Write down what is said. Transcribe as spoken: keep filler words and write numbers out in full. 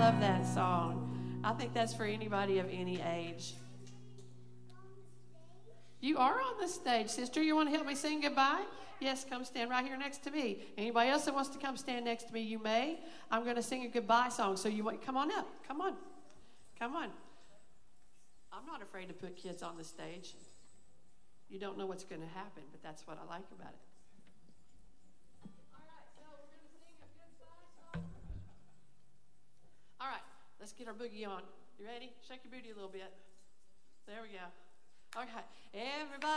love that song. I think that's for anybody of any age. You are on the stage, sister. You want to help me sing goodbye? Yes, come stand right here next to me. Anybody else that wants to come stand next to me, you may. I'm going to sing a goodbye song, so you want, come on up. Come on. Come on. I'm not afraid to put kids on the stage. You don't know what's going to happen, but that's what I like about it. All right, so we're going to sing a goodbye song. All right, let's get our boogie on. You ready? Shake your booty a little bit. There we go. Okay, everybody.